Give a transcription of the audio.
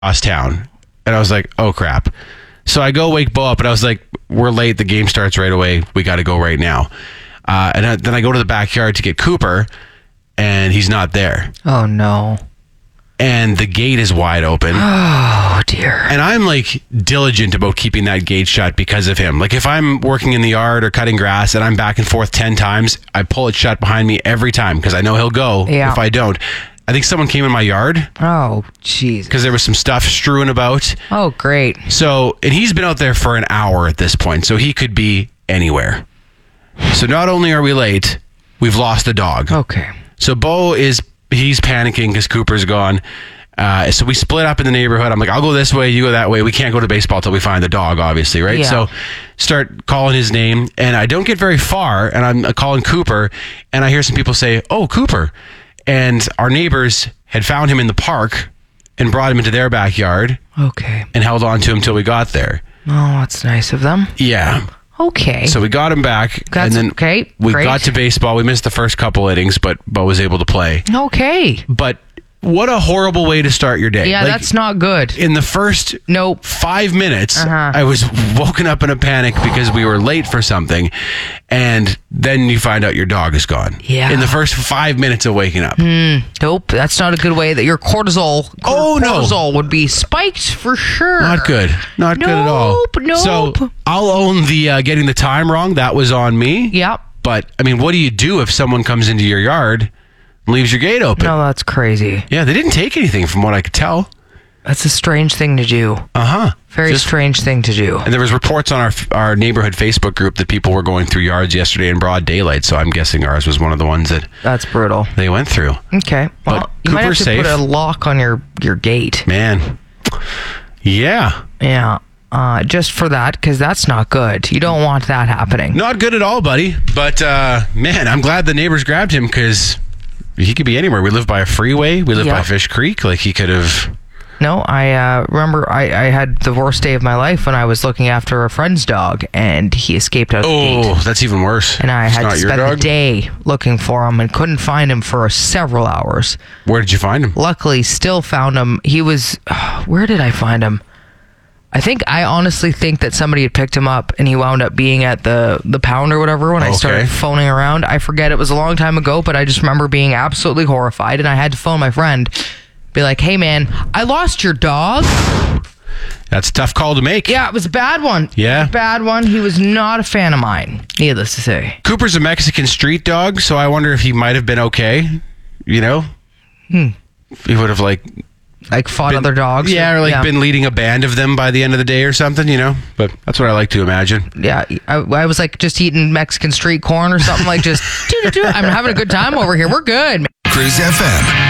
across town. And I was like, oh, crap. So I go wake Bo up, and I was like, we're late. The game starts right away. We got to go right now. Then I go to the backyard to get Cooper, and he's not there. Oh, no. And the gate is wide open. Oh, dear. And I'm like diligent about keeping that gate shut because of him. Like if I'm working in the yard or cutting grass and I'm back and forth 10 times, I pull it shut behind me every time because I know he'll go if I don't. I think someone came in my yard. Oh, jeez. Because there was some stuff strewn about. Oh, great. So, and he's been out there for an hour at this point, so he could be anywhere. So not only are we late, we've lost the dog. Okay. So he's panicking because Cooper's gone. So we split up in the neighborhood. I'm like, I'll go this way, you go that way. We can't go to baseball till we find the dog, obviously, right? Yeah. So start calling his name, and I don't get very far, and I'm calling Cooper, and I hear some people say, oh, Cooper. And our neighbors had found him in the park and brought him into their backyard. Okay. And held on to him till we got there. Oh, that's nice of them. Yeah. Okay. So we got him back, and then we got to baseball. We missed the first couple innings, but Bo was able to play. Okay. But what a horrible way to start your day. Yeah, that's not good. In the first 5 minutes, I was woken up in a panic because we were late for something, and then you find out your dog is gone. Yeah. In the first 5 minutes of waking up. Nope, that's not a good way that your cortisol would be spiked for sure. Not good. Not good at all. Nope. So I'll own the getting the time wrong. That was on me. Yep. But, I mean, what do you do if someone comes into your yard and leaves your gate open? No, that's crazy. Yeah, they didn't take anything from what I could tell. That's a strange thing to do. Very strange thing to do. And there was reports on our neighborhood Facebook group that people were going through yards yesterday in broad daylight, so I'm guessing ours was one of the ones that that's brutal. They went through. Okay. Well, but you might have to safe. put a lock on your gate. Man. Yeah. Yeah. Just for that, because that's not good. You don't want that happening. Not good at all, buddy. But, man, I'm glad the neighbors grabbed him because he could be anywhere. We live by a freeway. We live by Fish Creek. Like, he could have... No, I remember I had the worst day of my life when I was looking after a friend's dog, and he escaped out of the gate. Oh, that's even worse. And I had to spend the day looking for him and couldn't find him for several hours. Where did you find him? Luckily, still found him. He was... where did I find him? I honestly think that somebody had picked him up and he wound up being at the pound or whatever when I started phoning around. I forget, it was a long time ago, but I just remember being absolutely horrified, and I had to phone my friend, be like, hey man, I lost your dog. That's a tough call to make. Yeah, it was a bad one. Yeah. Bad one. He was not a fan of mine, needless to say. Cooper's a Mexican street dog, so I wonder if he might have been okay, you know? He would have like fought other dogs. Yeah, or been leading a band of them by the end of the day or something, you know? But that's what I like to imagine. Yeah, I was like just eating Mexican street corn or something, like just, I'm having a good time over here. We're good. Cruise FM.